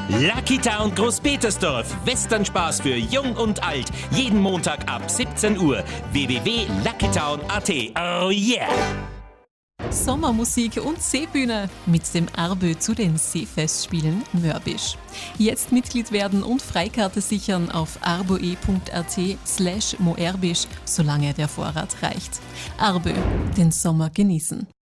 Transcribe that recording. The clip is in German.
Lucky Town Großpetersdorf. Westernspaß für Jung und Alt. Jeden Montag ab 17 Uhr. www.luckytown.at. Oh yeah! Sommermusik und Seebühne mit dem Arbö zu den Seefestspielen Mörbisch. Jetzt Mitglied werden und Freikarte sichern auf arboe.at/moerbisch, solange der Vorrat reicht. Arbö, den Sommer genießen.